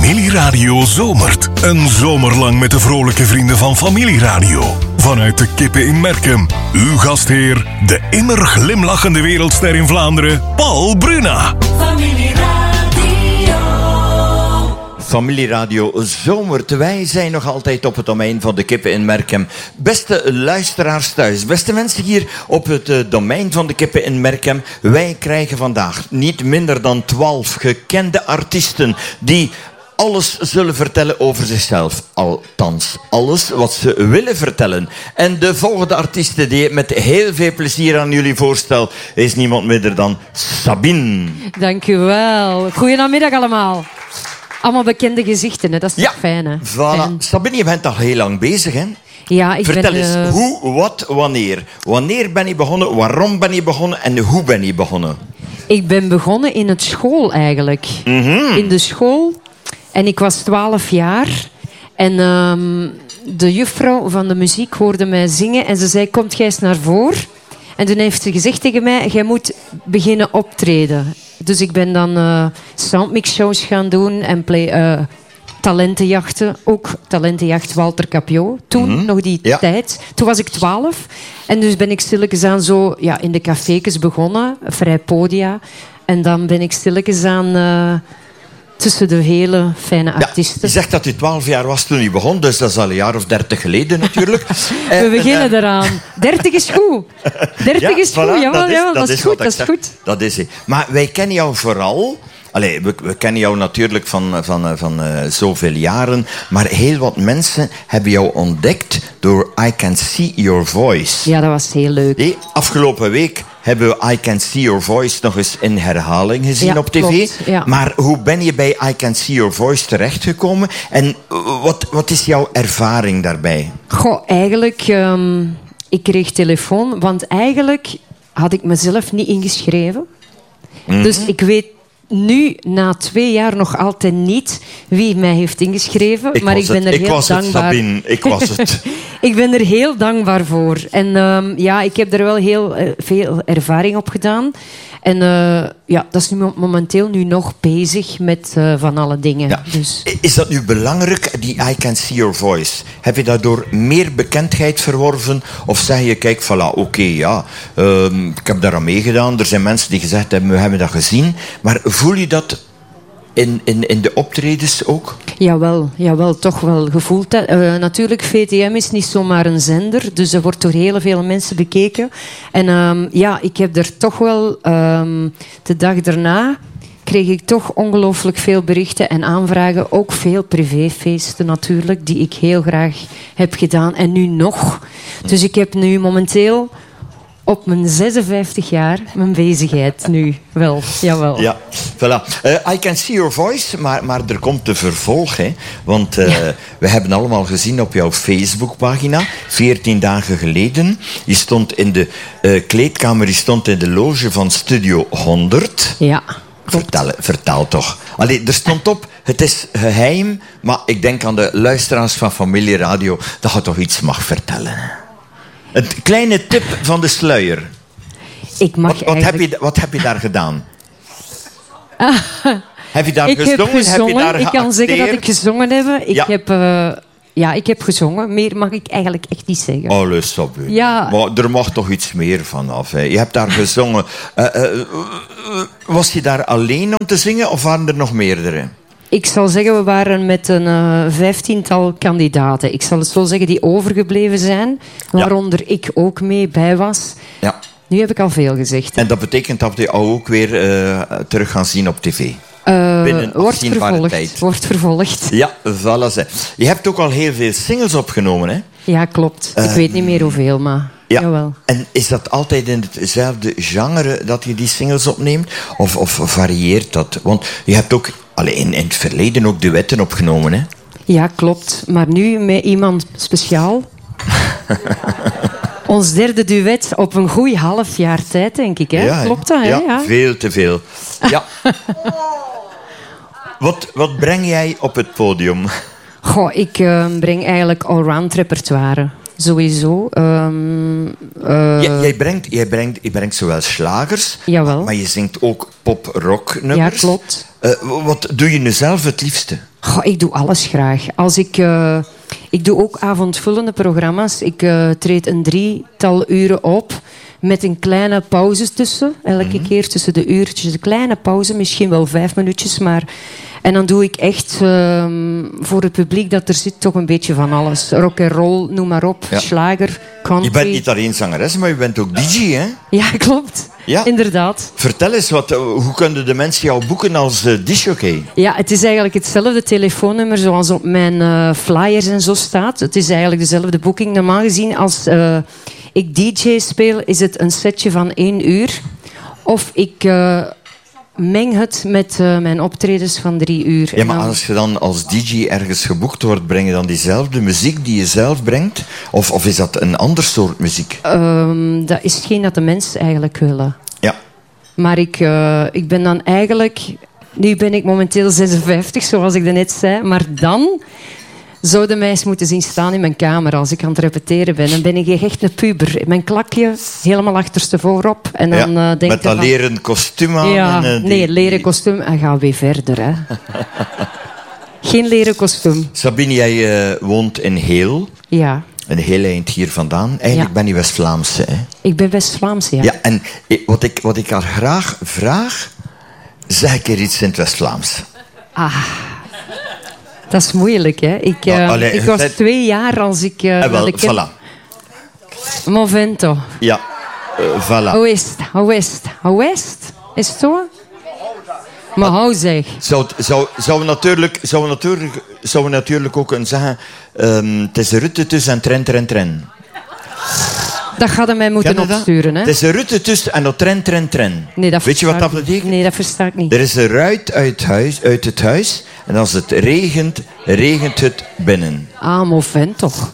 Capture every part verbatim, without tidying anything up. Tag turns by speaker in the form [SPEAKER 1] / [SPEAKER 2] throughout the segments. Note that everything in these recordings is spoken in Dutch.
[SPEAKER 1] Familieradio zomert. Een zomer lang met de vrolijke vrienden van Familieradio. Vanuit de Kippen in Merkem. Uw gastheer, de immer glimlachende wereldster in Vlaanderen, Paul Bruna.
[SPEAKER 2] Familieradio.
[SPEAKER 3] Familieradio zomert. Wij zijn nog altijd op het domein van de Kippen in Merkem. Beste luisteraars thuis, beste mensen hier op het uh, domein van de Kippen in Merkem. Wij krijgen vandaag niet minder dan twaalf gekende artiesten die alles zullen vertellen over zichzelf. Althans, alles wat ze willen vertellen. En de volgende artieste die ik met heel veel plezier aan jullie voorstel is niemand minder dan Sabine.
[SPEAKER 4] Dank u wel. Goedenamiddag allemaal. Allemaal bekende gezichten, hè? Dat is toch
[SPEAKER 3] Ja,
[SPEAKER 4] fijn, hè?
[SPEAKER 3] Voilà.
[SPEAKER 4] Fijn.
[SPEAKER 3] Sabine, je bent al heel lang bezig, hè?
[SPEAKER 4] Ja, ik
[SPEAKER 3] Vertel
[SPEAKER 4] ben...
[SPEAKER 3] eens,
[SPEAKER 4] uh,
[SPEAKER 3] hoe, wat, wanneer? Wanneer ben je begonnen, waarom ben je begonnen en hoe ben je begonnen?
[SPEAKER 4] Ik ben begonnen in het school, eigenlijk.
[SPEAKER 3] Mm-hmm.
[SPEAKER 4] In de school. En ik was twaalf jaar. En um, de juffrouw van de muziek hoorde mij zingen. En ze zei, komt jij eens naar voren? En toen heeft ze gezegd tegen mij, jij moet beginnen optreden. Dus ik ben dan uh, soundmix-shows gaan doen en play, uh, talentenjachten. Ook talentenjacht Walter Capio. Toen,
[SPEAKER 3] Mm-hmm.
[SPEAKER 4] nog die
[SPEAKER 3] Ja.
[SPEAKER 4] tijd. Toen was ik twaalf. En dus ben ik stilletjes aan zo ja, in de cafékes begonnen. Vrij podia. En dan ben ik stilletjes aan... Uh, tussen de hele fijne artiesten.
[SPEAKER 3] Ja, je zegt dat u twaalf jaar was toen u begon, dus dat is al een jaar of dertig geleden natuurlijk.
[SPEAKER 4] We beginnen eraan. dertig is goed. dertig is
[SPEAKER 3] voilà,
[SPEAKER 4] goed, jawel,
[SPEAKER 3] dat is,
[SPEAKER 4] jawel, dat is
[SPEAKER 3] wat
[SPEAKER 4] goed, dat
[SPEAKER 3] ik
[SPEAKER 4] is
[SPEAKER 3] zeg.
[SPEAKER 4] goed.
[SPEAKER 3] Dat is het. Maar wij kennen jou vooral... Allee, we, we kennen jou natuurlijk van, van, van uh, zoveel jaren, maar heel wat mensen hebben jou ontdekt door I Can See Your Voice.
[SPEAKER 4] Ja, dat was heel leuk.
[SPEAKER 3] Nee, afgelopen week hebben we I Can See Your Voice nog eens in herhaling gezien
[SPEAKER 4] Ja,
[SPEAKER 3] op tv.
[SPEAKER 4] klopt, ja.
[SPEAKER 3] Maar hoe ben je bij I Can See Your Voice terechtgekomen? En wat, wat is jouw ervaring daarbij?
[SPEAKER 4] Goh, eigenlijk... Um, ik kreeg telefoon, want eigenlijk had ik mezelf niet ingeschreven.
[SPEAKER 3] Mm-hmm.
[SPEAKER 4] Dus ik weet nu, na twee jaar, nog altijd niet wie mij heeft ingeschreven.
[SPEAKER 3] Ik
[SPEAKER 4] maar
[SPEAKER 3] was
[SPEAKER 4] ik ben
[SPEAKER 3] het,
[SPEAKER 4] er
[SPEAKER 3] ik
[SPEAKER 4] heel
[SPEAKER 3] was
[SPEAKER 4] dankbaar
[SPEAKER 3] het, Sabine. Ik was het.
[SPEAKER 4] Ik ben er heel dankbaar voor. En um, ja, ik heb er wel heel uh, veel ervaring op gedaan. En uh, ja, dat is nu momenteel nu nog bezig met uh, van alle dingen.
[SPEAKER 3] Ja.
[SPEAKER 4] Dus.
[SPEAKER 3] Is dat nu belangrijk, die I Can See Your Voice? Heb je daardoor meer bekendheid verworven? Of zeg je, kijk, voilà, oké, okay, ja, um, ik heb daar aan meegedaan. Er zijn mensen die gezegd hebben, we hebben dat gezien. Maar voel je dat in, in, in de optredens ook?
[SPEAKER 4] Jawel, jawel, toch wel gevoeld. Uh, natuurlijk, V T M is niet zomaar een zender, dus er wordt door heel veel mensen bekeken. En um, ja, ik heb er toch wel um, de dag daarna kreeg ik toch ongelooflijk veel berichten en aanvragen. Ook veel privéfeesten natuurlijk, die ik heel graag heb gedaan. En nu nog. Dus ik heb nu momenteel op mijn zesenvijftig jaar mijn bezigheid nu wel. Jawel.
[SPEAKER 3] Ja, voilà. Uh, I Can See Your Voice, maar, maar er komt de vervolg. Hè? Want uh, ja. we hebben allemaal gezien op jouw Facebookpagina, veertien dagen geleden. Je stond in de uh, kleedkamer, je stond in de loge van Studio honderd.
[SPEAKER 4] Ja.
[SPEAKER 3] Vertel, vertel toch. Allee, er stond op, het is geheim, maar ik denk aan de luisteraars van Familieradio dat je toch iets mag vertellen. Een kleine tip van de sluier.
[SPEAKER 4] Ik mag
[SPEAKER 3] wat, wat,
[SPEAKER 4] eigenlijk...
[SPEAKER 3] heb je, wat heb je daar gedaan? Ah, heb je daar
[SPEAKER 4] ik
[SPEAKER 3] gezongen?
[SPEAKER 4] Heb gezongen.
[SPEAKER 3] Heb je daar
[SPEAKER 4] ik kan zeggen dat ik gezongen heb. Ik
[SPEAKER 3] ja.
[SPEAKER 4] heb... Uh, Ja, ik heb gezongen. Meer mag ik eigenlijk echt niet zeggen.
[SPEAKER 3] Oh, le stop.
[SPEAKER 4] Ja.
[SPEAKER 3] Maar er mag toch iets meer vanaf. Hè? Je hebt daar gezongen. Uh, uh, uh, was je daar alleen om te zingen of waren er nog meerdere?
[SPEAKER 4] Ik zal zeggen, we waren met een uh, vijftiental kandidaten. Ik zal het zo zeggen, die overgebleven zijn. Waaronder ja. ik ook mee bij was.
[SPEAKER 3] Ja.
[SPEAKER 4] Nu heb ik al veel gezegd. Hè.
[SPEAKER 3] En dat betekent dat we jou ook weer uh, terug gaan zien op tv?
[SPEAKER 4] Uh, wordt vervolgd.
[SPEAKER 3] Tijd.
[SPEAKER 4] Wordt vervolgd.
[SPEAKER 3] Ja, voilà. Je hebt ook al heel veel singles opgenomen, hè?
[SPEAKER 4] Ja, klopt. Uh, ik weet niet meer hoeveel, maar
[SPEAKER 3] ja.
[SPEAKER 4] jawel.
[SPEAKER 3] En is dat altijd in hetzelfde genre dat je die singles opneemt? Of, of varieert dat? Want je hebt ook allee, in, in het verleden ook duetten opgenomen, hè?
[SPEAKER 4] Ja, klopt. Maar nu met iemand speciaal. Ons derde duet op een goed half jaar tijd, denk ik. Hè?
[SPEAKER 3] Ja,
[SPEAKER 4] klopt dat, hè?
[SPEAKER 3] Ja,
[SPEAKER 4] ja,
[SPEAKER 3] veel te veel. Ja. Wat, wat breng jij op het podium?
[SPEAKER 4] Goh, ik uh, breng eigenlijk allround repertoire. Sowieso. Um, uh...
[SPEAKER 3] ja, jij, brengt, jij, brengt, je brengt zowel slagers,
[SPEAKER 4] Jawel.
[SPEAKER 3] maar je zingt ook pop-rock nummers.
[SPEAKER 4] Ja, klopt.
[SPEAKER 3] Uh, wat doe je nu zelf het liefste?
[SPEAKER 4] Goh, ik doe alles graag. Als ik, uh, ik doe ook avondvullende programma's. Ik uh, treed een drietal uren op met een kleine pauze tussen. Elke mm-hmm. keer tussen de uurtjes een kleine pauze. Misschien wel vijf minuutjes, maar... En dan doe ik echt uh, voor het publiek dat er zit toch een beetje van alles. Rock and roll, noem maar op. Ja. Slager, country.
[SPEAKER 3] Je bent niet alleen zangeres, maar je bent ook D J, hè?
[SPEAKER 4] Ja, klopt. Ja. Inderdaad.
[SPEAKER 3] Vertel eens, wat, hoe kunnen de mensen jou boeken als uh, disjockey?
[SPEAKER 4] Ja, het is eigenlijk hetzelfde telefoonnummer zoals op mijn uh, flyers en zo staat. Het is eigenlijk dezelfde boeking. Normaal gezien, als uh, ik D J speel, is het een setje van één uur. Of ik... Uh, meng het met uh, mijn optredens van drie uur.
[SPEAKER 3] Ja, maar dan... als je dan als D J ergens geboekt wordt, breng je dan diezelfde muziek die je zelf brengt? Of, of is dat een ander soort muziek?
[SPEAKER 4] Um, dat is hetgeen dat de mensen eigenlijk willen.
[SPEAKER 3] Ja.
[SPEAKER 4] Maar ik, uh, ik ben dan eigenlijk... Nu ben ik momenteel zesenvijftig, zoals ik net zei. Maar dan zouden mij eens moeten zien staan in mijn kamer als ik aan het repeteren ben. Dan ben ik echt een puber. Mijn klakje helemaal achterstevoorop. En dan,
[SPEAKER 3] ja,
[SPEAKER 4] uh, denk
[SPEAKER 3] met dat van... leren kostuum aan.
[SPEAKER 4] Ja,
[SPEAKER 3] en, uh, die,
[SPEAKER 4] nee, leren kostuum. En gaan we weer verder. Hè. Geen leren kostuum.
[SPEAKER 3] Sabine, jij uh, woont in Heel.
[SPEAKER 4] Ja.
[SPEAKER 3] Een heel eind hier vandaan. Eigenlijk ja. ben je West-Vlaamse. Hè?
[SPEAKER 4] Ik ben West-Vlaamse, ja.
[SPEAKER 3] Ja, en wat ik, wat ik haar graag vraag... Zeg ik er iets in het West-Vlaams.
[SPEAKER 4] Ah... Dat is moeilijk, hè. Ik, uh, oh, allee, ik was tijd... twee jaar als ik... Uh,
[SPEAKER 3] eh, wel,
[SPEAKER 4] ik
[SPEAKER 3] voilà.
[SPEAKER 4] Momento.
[SPEAKER 3] Ja, uh, voilà.
[SPEAKER 4] Hoe is het? Hoe is het? Hoe is het? Is het zo? Maar hou zeg.
[SPEAKER 3] Zou, zou, zou, we natuurlijk, zou, we natuurlijk, zou we natuurlijk ook kunnen zeggen... Um, het is rutte tussen en tren, tren, tren.
[SPEAKER 4] Dat gaat hij mij moeten opsturen, hè.
[SPEAKER 3] Het is een rutte tussen en dat tren, tren, tren.
[SPEAKER 4] Nee, dat
[SPEAKER 3] weet je wat dat betekent?
[SPEAKER 4] Nee, dat versta ik niet.
[SPEAKER 3] Er is een ruit uit, huis, uit het huis... en als het regent, regent het binnen.
[SPEAKER 4] Ah, maar vent toch.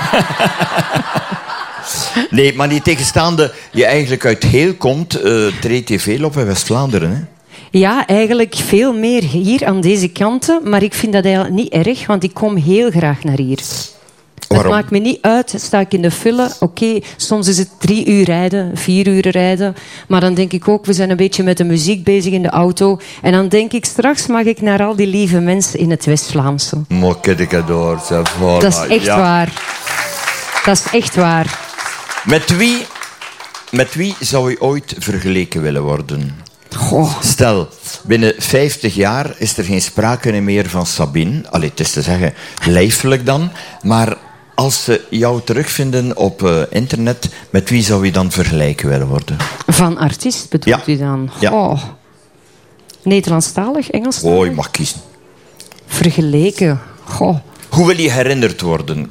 [SPEAKER 3] Nee, maar die tegenstaande die eigenlijk uit Heel komt... Uh, treedt hij veel op in West-Vlaanderen, hè?
[SPEAKER 4] Ja, eigenlijk veel meer hier aan deze kanten. Maar ik vind dat eigenlijk niet erg, want ik kom heel graag naar hier.
[SPEAKER 3] Waarom?
[SPEAKER 4] Het maakt me niet uit, sta ik in de file. Oké, okay, soms is het drie uur rijden, vier uur rijden. Maar dan denk ik ook, we zijn een beetje met de muziek bezig in de auto. En dan denk ik, straks mag ik naar al die lieve mensen in het West-Vlaamse. Dat is echt ja. waar. Dat is echt waar.
[SPEAKER 3] Met wie, met wie zou u ooit vergeleken willen worden?
[SPEAKER 4] Goh.
[SPEAKER 3] Stel, binnen vijftig jaar is er geen sprake meer van Sabine. Allee, het is te zeggen, lijfelijk dan. Maar als ze jou terugvinden op uh, internet, met wie zou je dan vergelijken willen worden?
[SPEAKER 4] Van artiest bedoelt ja. u dan?
[SPEAKER 3] Ja.
[SPEAKER 4] Oh. Nederlandstalig, Engelstalig?
[SPEAKER 3] Oh, je mag kiezen.
[SPEAKER 4] Vergeleken? Goh.
[SPEAKER 3] Hoe wil je herinnerd worden?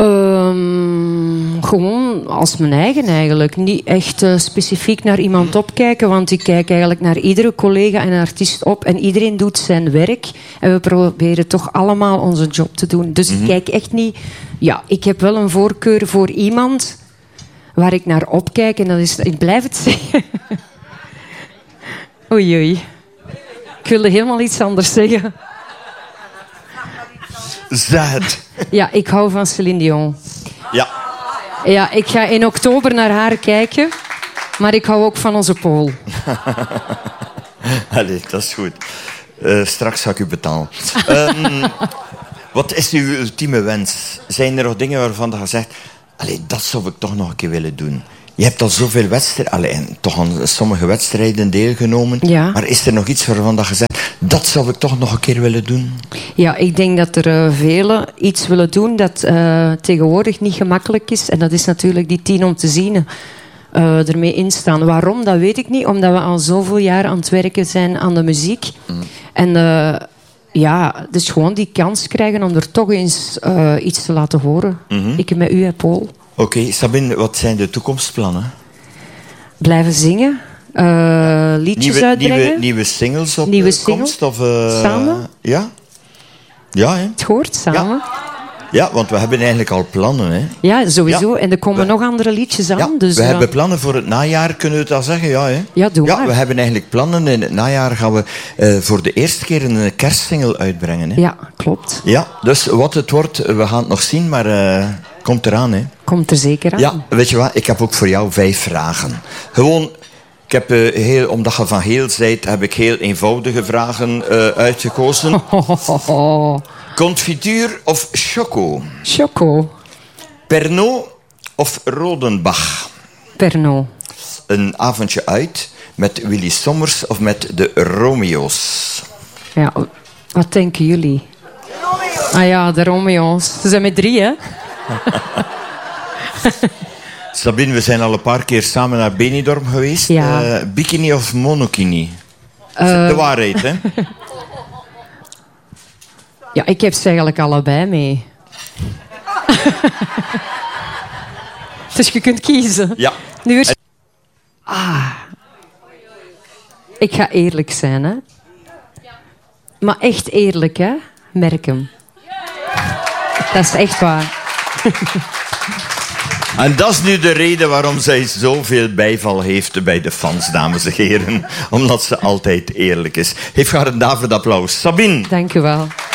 [SPEAKER 4] Um, gewoon als mijn eigen eigenlijk. Niet echt uh, specifiek naar iemand opkijken, want ik kijk eigenlijk naar iedere collega en artiest op en iedereen doet zijn werk en we proberen toch allemaal onze job te doen. Dus mm-hmm. ik kijk echt niet... Ja, ik heb wel een voorkeur voor iemand waar ik naar opkijk en dat is... Ik blijf het zeggen. Oei, oei. Ik wilde helemaal iets anders zeggen.
[SPEAKER 3] Zet.
[SPEAKER 4] Ja, ik hou van Céline Dion.
[SPEAKER 3] Ja.
[SPEAKER 4] Ja, ik ga in oktober naar haar kijken. Maar ik hou ook van onze Pool.
[SPEAKER 3] Allee, dat is goed. Uh, straks ga ik u betalen. um, wat is uw ultieme wens? Zijn er nog dingen waarvan je zegt... Allee, dat zou ik toch nog een keer willen doen. Je hebt al zoveel wedstrijden... Allee, toch aan sommige wedstrijden deelgenomen.
[SPEAKER 4] Ja.
[SPEAKER 3] Maar is er nog iets waarvan je zegt... Dat zou ik toch nog een keer willen doen?
[SPEAKER 4] Ja, ik denk dat er uh, velen iets willen doen dat uh, tegenwoordig niet gemakkelijk is. En dat is natuurlijk die tien om te zien uh, ermee instaan. Waarom, dat weet ik niet. Omdat we al zoveel jaar aan het werken zijn aan de muziek. Mm. En uh, ja, dus gewoon die kans krijgen om er toch eens uh, iets te laten horen. Mm-hmm. Ik met u en Paul.
[SPEAKER 3] Oké, okay, Sabine, wat zijn de toekomstplannen?
[SPEAKER 4] Blijven zingen. Uh, liedjes
[SPEAKER 3] nieuwe,
[SPEAKER 4] uitbrengen.
[SPEAKER 3] Nieuwe, nieuwe singles op
[SPEAKER 4] nieuwe
[SPEAKER 3] singles? Komst? Of, uh,
[SPEAKER 4] samen?
[SPEAKER 3] Ja. Ja, hè?
[SPEAKER 4] Het hoort samen.
[SPEAKER 3] Ja. ja, want we hebben eigenlijk al plannen. Hè?
[SPEAKER 4] Ja, sowieso.
[SPEAKER 3] Ja.
[SPEAKER 4] En er komen we, nog andere liedjes aan.
[SPEAKER 3] Ja,
[SPEAKER 4] dus
[SPEAKER 3] we
[SPEAKER 4] uh,
[SPEAKER 3] hebben plannen voor het najaar, kunnen we dat zeggen? Ja, hè?
[SPEAKER 4] Ja, doe
[SPEAKER 3] ja,
[SPEAKER 4] maar.
[SPEAKER 3] we hebben eigenlijk plannen. In het najaar gaan we uh, voor de eerste keer een kerstsingle uitbrengen. Hè?
[SPEAKER 4] Ja, klopt.
[SPEAKER 3] Ja, dus wat het wordt, we gaan het nog zien, maar uh, komt eraan. Hè?
[SPEAKER 4] Komt er zeker aan.
[SPEAKER 3] Ja, weet je wat? Ik heb ook voor jou vijf vragen. Gewoon... Ik heb, uh, heel, omdat je van heel zijt, heb ik heel eenvoudige vragen uh, uitgekozen. Confituur of choco?
[SPEAKER 4] Choco.
[SPEAKER 3] Pernod of Rodenbach?
[SPEAKER 4] Pernod.
[SPEAKER 3] Een avondje uit met Willy Sommers of met de Romeo's?
[SPEAKER 4] Ja, wat denken jullie? Romeo's. Ah ja, de Romeo's. Ze zijn met drie, hè?
[SPEAKER 3] Sabine, we zijn al een paar keer samen naar Benidorm geweest.
[SPEAKER 4] Ja.
[SPEAKER 3] Uh, bikini of monokini?
[SPEAKER 4] Uh,
[SPEAKER 3] de waarheid, hè?
[SPEAKER 4] Ja, ik heb ze eigenlijk allebei mee. Dus je kunt kiezen.
[SPEAKER 3] Ja.
[SPEAKER 4] Nu is... Ah. Ik ga eerlijk zijn, hè. Maar echt eerlijk, hè. Merk hem. Dat is echt waar.
[SPEAKER 3] En dat is nu de reden waarom zij zoveel bijval heeft bij de fans, dames en heren. Omdat ze altijd eerlijk is. Geef haar een daverend applaus. Sabine.
[SPEAKER 4] Dank u wel.